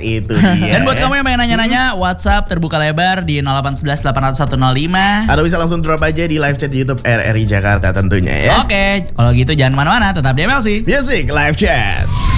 itu dia. Dan buat kamu yang pengen nanya-nanya, WhatsApp terbuka lebar di 0811 800 105. Atau bisa langsung drop aja di live chat YouTube RRI Jakarta tentunya ya. Oke, kalau gitu jangan mana-mana, tetap di MLC Music Live Chat.